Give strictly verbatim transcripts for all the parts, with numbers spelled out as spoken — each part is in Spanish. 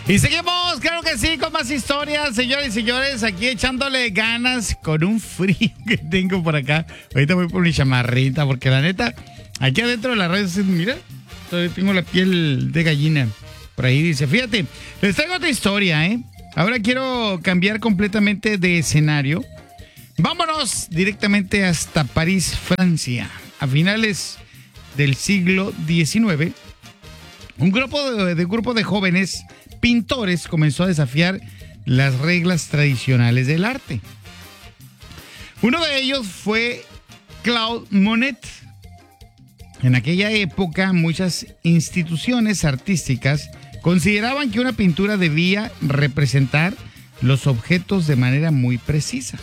Y seguimos, claro que sí, con más historias, señores y señores, aquí echándole ganas con un frío que tengo por acá. Ahorita voy por mi chamarrita, porque la neta, aquí adentro de la radio, mira, todavía tengo la piel de gallina. Por ahí dice, fíjate, les traigo otra historia, ¿eh? Ahora quiero cambiar completamente de escenario. Vámonos directamente hasta París, Francia. A finales del siglo diecinueve, un grupo de, de, grupo de jóvenes pintores comenzó a desafiar las reglas tradicionales del arte. Uno de ellos fue Claude Monet. En aquella época, muchas instituciones artísticas consideraban que una pintura debía representar los objetos de manera muy precisa.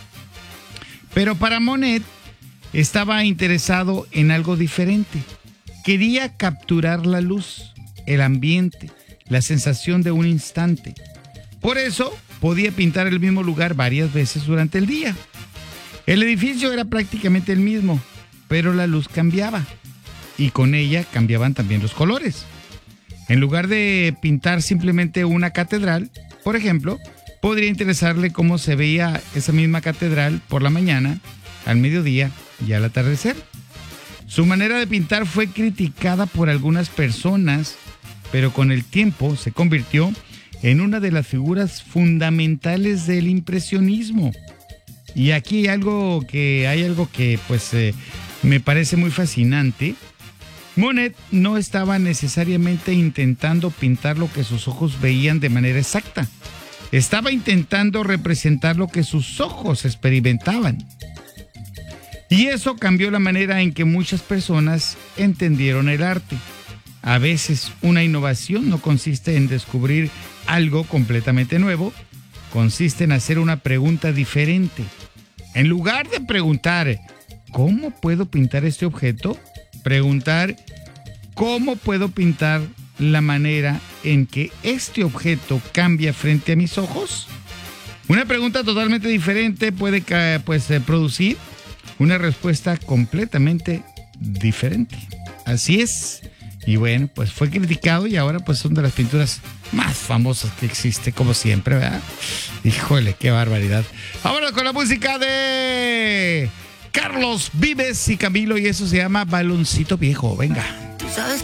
Pero para Monet estaba interesado en algo diferente. Quería capturar la luz, el ambiente, la sensación de un instante. Por eso podía pintar el mismo lugar varias veces durante el día. El edificio era prácticamente el mismo, pero la luz cambiaba y con ella cambiaban también los colores. En lugar de pintar simplemente una catedral, por ejemplo, podría interesarle cómo se veía esa misma catedral por la mañana, al mediodía y al atardecer. Su manera de pintar fue criticada por algunas personas, pero con el tiempo se convirtió en una de las figuras fundamentales del impresionismo. Y aquí hay algo que, hay algo que pues, eh, me parece muy fascinante. Monet no estaba necesariamente intentando pintar lo que sus ojos veían de manera exacta. Estaba intentando representar lo que sus ojos experimentaban. Y eso cambió la manera en que muchas personas entendieron el arte. A veces una innovación no consiste en descubrir algo completamente nuevo, consiste en hacer una pregunta diferente. En lugar de preguntar, ¿cómo puedo pintar este objeto?, preguntar, ¿cómo puedo pintar la manera en que este objeto cambia frente a mis ojos? Una pregunta totalmente diferente puede pues, producir una respuesta completamente diferente. Así es. Y bueno, pues fue criticado y ahora pues son de las pinturas más famosas que existe, como siempre, ¿verdad? Híjole, qué barbaridad. Vámonos con la música de Carlos Vives y Camilo, y eso se llama Baloncito Viejo. Venga. Tú sabes